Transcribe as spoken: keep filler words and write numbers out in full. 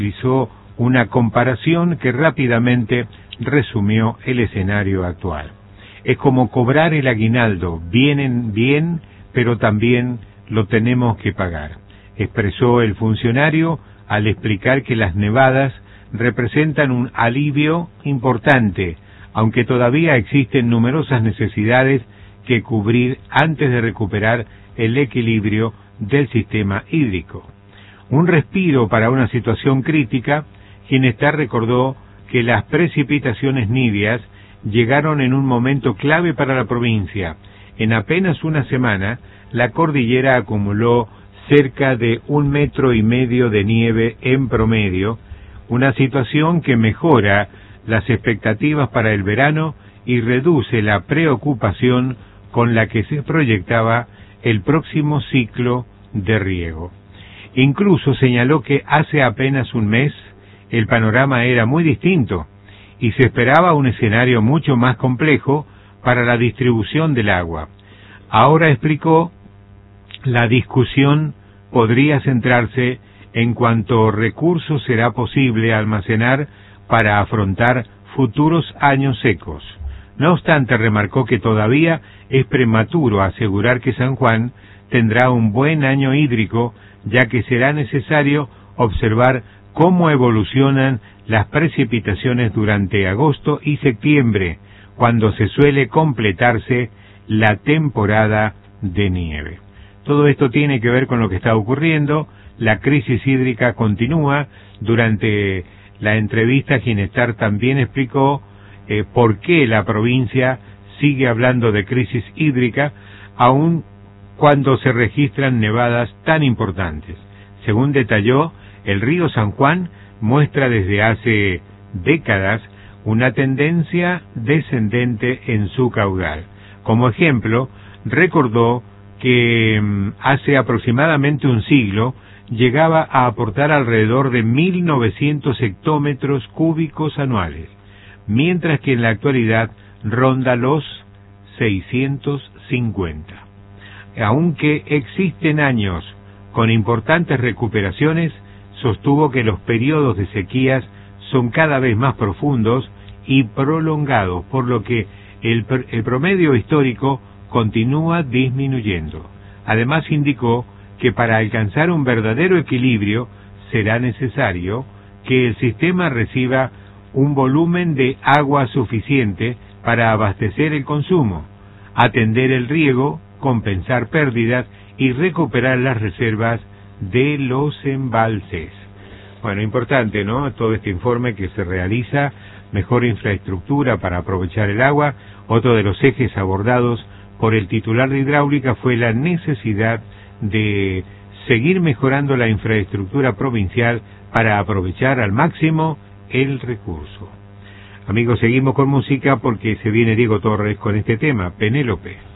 Hizo una comparación que rápidamente resumió el escenario actual. Es como cobrar el aguinaldo, vienen bien, pero también lo tenemos que pagar, expresó el funcionario al explicar que las nevadas representan un alivio importante, aunque todavía existen numerosas necesidades que cubrir antes de recuperar el equilibrio del sistema hídrico. Un respiro para una situación crítica. Ginestar recordó que las precipitaciones nidias llegaron en un momento clave para la provincia. En apenas una semana, la cordillera acumuló cerca de un metro y medio de nieve en promedio, una situación que mejora las expectativas para el verano y reduce la preocupación con la que se proyectaba el próximo ciclo de riego. Incluso señaló que hace apenas un mes el panorama era muy distinto y se esperaba un escenario mucho más complejo para la distribución del agua. Ahora, explicó, la discusión podría centrarse en cuánto recursos será posible almacenar para afrontar futuros años secos. No obstante, remarcó que todavía es prematuro asegurar que San Juan tendrá un buen año hídrico, ya que será necesario observar cómo evolucionan las precipitaciones durante agosto y septiembre, cuando se suele completarse la temporada de nieve. Todo esto tiene que ver con lo que está ocurriendo. La crisis hídrica continúa. Durante la entrevista, Ginestar también explicó eh, por qué la provincia sigue hablando de crisis hídrica, aun cuando se registran nevadas tan importantes. Según detalló, el río San Juan muestra desde hace décadas una tendencia descendente en su caudal. Como ejemplo, recordó que hace aproximadamente un siglo llegaba a aportar alrededor de mil novecientos hectómetros cúbicos anuales, mientras que en la actualidad ronda los seiscientos cincuenta. Aunque existen años con importantes recuperaciones, sostuvo que los periodos de sequías son cada vez más profundos y prolongados, por lo que el, el promedio histórico continúa disminuyendo. Además, indicó que para alcanzar un verdadero equilibrio será necesario que el sistema reciba un volumen de agua suficiente para abastecer el consumo, atender el riego, compensar pérdidas y recuperar las reservas de los embalses. Bueno, importante, ¿no? Todo este informe que se realiza, mejor infraestructura para aprovechar el agua. Otro de los ejes abordados por el titular de Hidráulica fue la necesidad de seguir mejorando la infraestructura provincial para aprovechar al máximo el recurso. Amigos, seguimos con música porque se viene Diego Torres con este tema, Penélope.